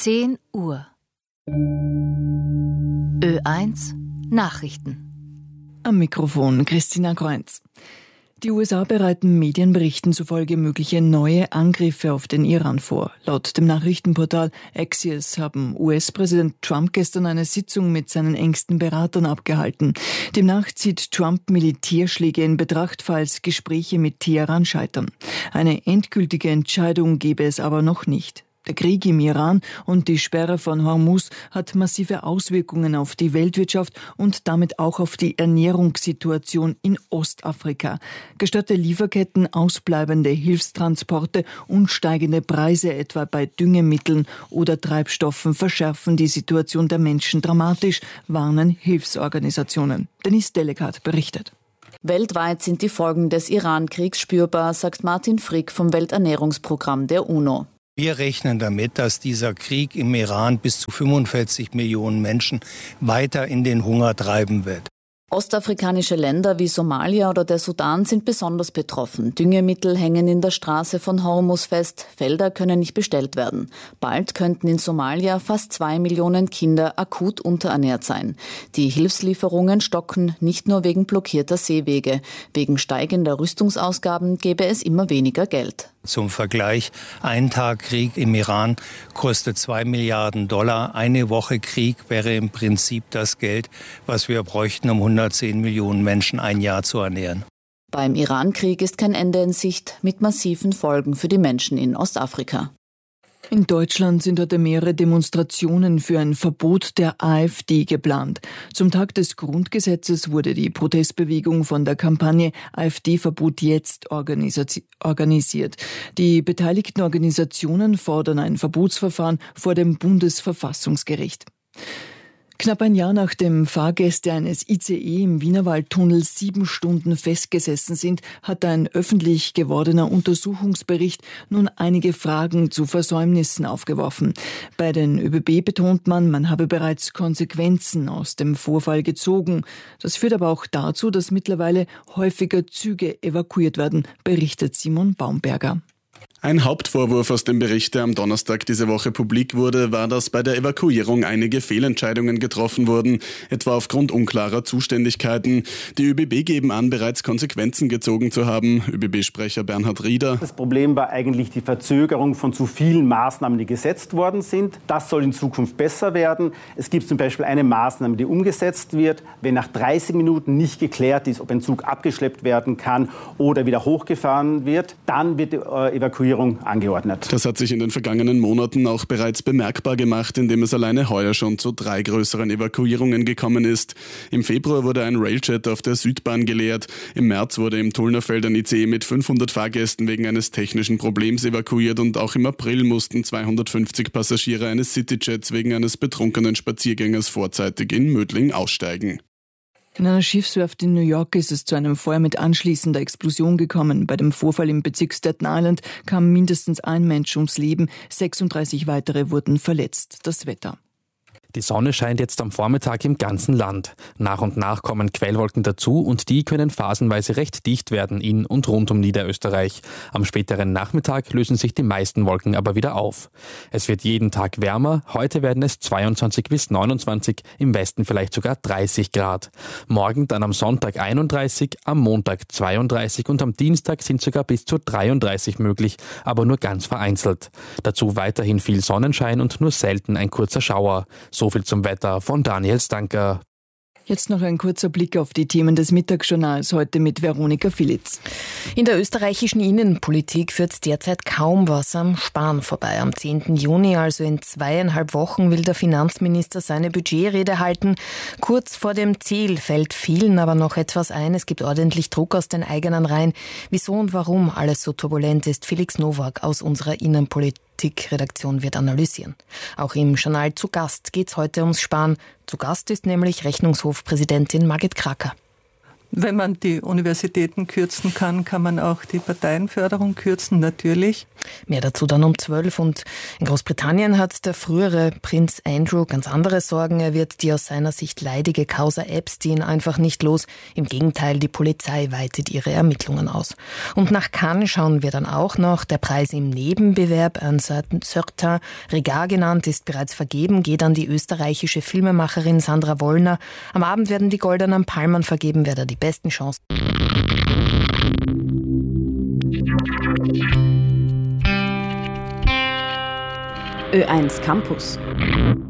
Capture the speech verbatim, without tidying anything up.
zehn Uhr. Ö eins Nachrichten. Am Mikrofon Christina Kreuz. Die U S A bereiten Medienberichten zufolge mögliche neue Angriffe auf den Iran vor. Laut dem Nachrichtenportal Axios haben U S-Präsident Trump gestern eine Sitzung mit seinen engsten Beratern abgehalten. Demnach zieht Trump Militärschläge in Betracht, falls Gespräche mit Teheran scheitern. Eine endgültige Entscheidung gebe es aber noch nicht. Der Krieg im Iran und die Sperre von Hormuz hat massive Auswirkungen auf die Weltwirtschaft und damit auch auf die Ernährungssituation in Ostafrika. Gestörte Lieferketten, ausbleibende Hilfstransporte und steigende Preise etwa bei Düngemitteln oder Treibstoffen verschärfen die Situation der Menschen dramatisch, warnen Hilfsorganisationen. Denise Delegat berichtet. Weltweit sind die Folgen des Iran-Kriegs spürbar, sagt Martin Frick vom Welternährungsprogramm der UNO. Wir rechnen damit, dass dieser Krieg im Iran bis zu fünfundvierzig Millionen Menschen weiter in den Hunger treiben wird. Ostafrikanische Länder wie Somalia oder der Sudan sind besonders betroffen. Düngemittel hängen in der Straße von Hormuz fest, Felder können nicht bestellt werden. Bald könnten in Somalia fast zwei Millionen Kinder akut unterernährt sein. Die Hilfslieferungen stocken nicht nur wegen blockierter Seewege. Wegen steigender Rüstungsausgaben gäbe es immer weniger Geld. Zum Vergleich, ein Tag Krieg im Iran kostet zwei Milliarden Dollar. Eine Woche Krieg wäre im Prinzip das Geld, was wir bräuchten, um hundertzehn Millionen Menschen ein Jahr zu ernähren. Beim Iran-Krieg ist kein Ende in Sicht, mit massiven Folgen für die Menschen in Ostafrika. In Deutschland sind heute mehrere Demonstrationen für ein Verbot der AfD geplant. Zum Tag des Grundgesetzes wurde die Protestbewegung von der Kampagne AfD-Verbot jetzt organisiert. Die beteiligten Organisationen fordern ein Verbotsverfahren vor dem Bundesverfassungsgericht. Knapp ein Jahr nachdem Fahrgäste eines I C E im Wienerwaldtunnel sieben Stunden festgesessen sind, hat ein öffentlich gewordener Untersuchungsbericht nun einige Fragen zu Versäumnissen aufgeworfen. Bei den ÖBB betont man, man habe bereits Konsequenzen aus dem Vorfall gezogen. Das führt aber auch dazu, dass mittlerweile häufiger Züge evakuiert werden, berichtet Simon Baumberger. Ein Hauptvorwurf aus dem Bericht, der am Donnerstag diese Woche publik wurde, war, dass bei der Evakuierung einige Fehlentscheidungen getroffen wurden, etwa aufgrund unklarer Zuständigkeiten. Die ÖBB geben an, bereits Konsequenzen gezogen zu haben. ÖBB-Sprecher Bernhard Rieder. Das Problem war eigentlich die Verzögerung von zu vielen Maßnahmen, die gesetzt worden sind. Das soll in Zukunft besser werden. Es gibt zum Beispiel eine Maßnahme, die umgesetzt wird, wenn nach dreißig Minuten nicht geklärt ist, ob ein Zug abgeschleppt werden kann oder wieder hochgefahren wird, dann wird die Evakuierung angeordnet. Das hat sich in den vergangenen Monaten auch bereits bemerkbar gemacht, indem es alleine heuer schon zu drei größeren Evakuierungen gekommen ist. Im Februar wurde ein Railjet auf der Südbahn geleert. Im März wurde im Tullnerfeld ein I C E mit fünfhundert Fahrgästen wegen eines technischen Problems evakuiert und auch im April mussten zweihundertfünfzig Passagiere eines Cityjets wegen eines betrunkenen Spaziergängers vorzeitig in Mödling aussteigen. In einer Schiffswerft in New York ist es zu einem Feuer mit anschließender Explosion gekommen. Bei dem Vorfall im Bezirk Staten Island kam mindestens ein Mensch ums Leben, sechsunddreißig weitere wurden verletzt. Das Wetter. Die Sonne scheint jetzt am Vormittag im ganzen Land. Nach und nach kommen Quellwolken dazu und die können phasenweise recht dicht werden in und rund um Niederösterreich. Am späteren Nachmittag lösen sich die meisten Wolken aber wieder auf. Es wird jeden Tag wärmer. Heute werden es zweiundzwanzig bis neunundzwanzig, im Westen vielleicht sogar dreißig Grad. Morgen dann am Sonntag einunddreißig, am Montag zweiunddreißig und am Dienstag sind sogar bis zu dreiunddreißig möglich, aber nur ganz vereinzelt. Dazu weiterhin viel Sonnenschein und nur selten ein kurzer Schauer. So viel zum Wetter von Daniel Stanker. Jetzt noch ein kurzer Blick auf die Themen des Mittagsjournals, heute mit Veronika Filitz. In der österreichischen Innenpolitik führt derzeit kaum was am Sparen vorbei. Am zehnten Juni, also in zweieinhalb Wochen, will der Finanzminister seine Budgetrede halten. Kurz vor dem Ziel fällt vielen aber noch etwas ein. Es gibt ordentlich Druck aus den eigenen Reihen. Wieso und warum alles so turbulent ist, Felix Nowak aus unserer Innenpolitik Redaktion wird analysieren. Auch im Journal zu Gast geht es heute ums Sparen. Zu Gast ist nämlich Rechnungshofpräsidentin Margit Kracker. Wenn man die Universitäten kürzen kann, kann man auch die Parteienförderung kürzen, natürlich. Mehr dazu dann um zwölf. Und in Großbritannien hat der frühere Prinz Andrew ganz andere Sorgen. Er wird die aus seiner Sicht leidige Causa Epstein einfach nicht los. Im Gegenteil, die Polizei weitet ihre Ermittlungen aus. Und nach Cannes schauen wir dann auch noch. Der Preis im Nebenbewerb, un certain regard genannt, ist bereits vergeben, geht an die österreichische Filmemacherin Sandra Wollner. Am Abend werden die Goldenen Palmen vergeben, wer da die besten Chancen. Ö eins Campus.